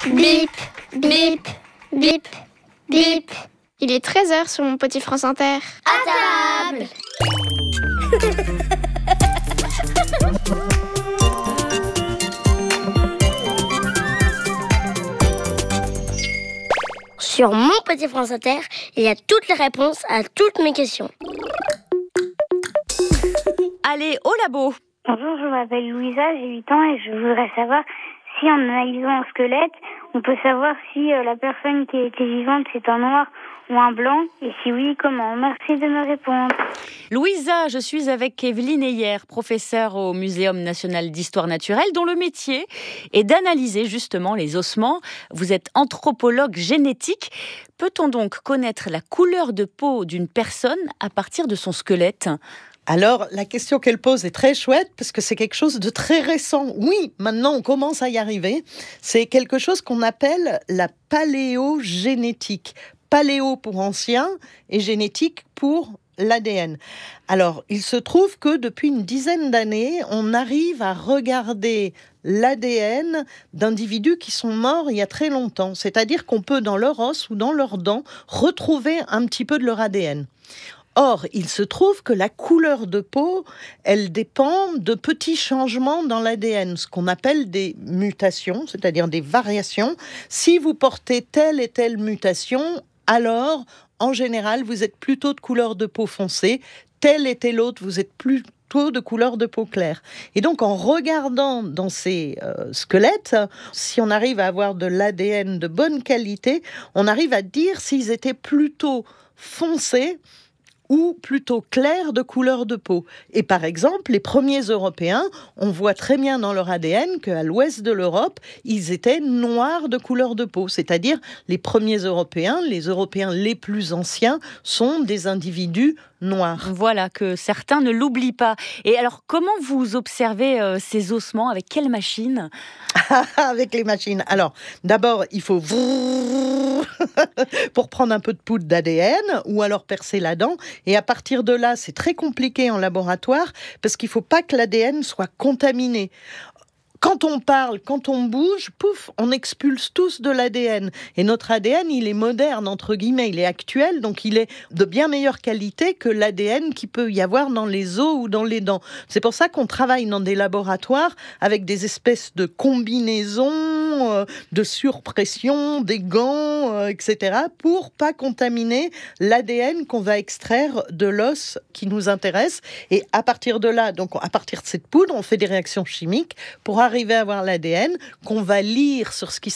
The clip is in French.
Bip, bip, bip, bip. Il est 13h sur mon petit France Inter. À table. Sur mon petit France Inter, il y a toutes les réponses à toutes mes questions. Allez, au labo. Bonjour, je m'appelle Louisa, j'ai 8 ans et je voudrais savoir si en analysant un squelette, on peut savoir si la personne qui était vivante c'est un noir ou un blanc, et si oui, comment. Merci de me répondre. Louisa, je suis avec Evelyne Heyer, professeure au Muséum national d'histoire naturelle, dont le métier est d'analyser justement les ossements. Vous êtes anthropologue génétique. Peut-on donc connaître la couleur de peau d'une personne à partir de son squelette ? Alors, la question qu'elle pose est très chouette parce que c'est quelque chose de très récent. Oui, maintenant on commence à y arriver. C'est quelque chose qu'on appelle la paléogénétique. Paléo pour ancien et génétique pour l'ADN. Alors, il se trouve que depuis une dizaine d'années, on arrive à regarder l'ADN d'individus qui sont morts il y a très longtemps. C'est-à-dire qu'on peut, dans leur os ou dans leurs dents, retrouver un petit peu de leur ADN. Or, il se trouve que la couleur de peau, elle dépend de petits changements dans l'ADN, ce qu'on appelle des mutations, c'est-à-dire des variations. Si vous portez telle et telle mutation, alors, en général, vous êtes plutôt de couleur de peau foncée, telle et telle autre, vous êtes plutôt de couleur de peau claire. Et donc, en regardant dans ces squelettes, si on arrive à avoir de l'ADN de bonne qualité, on arrive à dire s'ils étaient plutôt foncés ou plutôt clairs de couleur de peau. Et par exemple, les premiers Européens, on voit très bien dans leur ADN qu'à l'ouest de l'Europe, ils étaient noirs de couleur de peau. C'est-à-dire, les premiers Européens, les Européens les plus anciens, sont des individus noirs. Voilà, que certains ne l'oublient pas. Et alors, comment vous observez ces ossements ? Avec quelle machine ? Avec les machines. Alors, d'abord, il faut pour prendre un peu de poudre d'ADN ou alors percer la dent. Et à partir de là, c'est très compliqué en laboratoire parce qu'il ne faut pas que l'ADN soit contaminé. Quand on parle, quand on bouge, pouf, on expulse tous de l'ADN. Et notre ADN, il est moderne, entre guillemets, il est actuel, donc il est de bien meilleure qualité que l'ADN qu'il peut y avoir dans les os ou dans les dents. C'est pour ça qu'on travaille dans des laboratoires avec des espèces de combinaisons, de surpression, des gants, etc., pour pas contaminer l'ADN qu'on va extraire de l'os qui nous intéresse. Et à partir de là, donc à partir de cette poudre, on fait des réactions chimiques pour arriver à avoir l'ADN qu'on va lire sur ce qui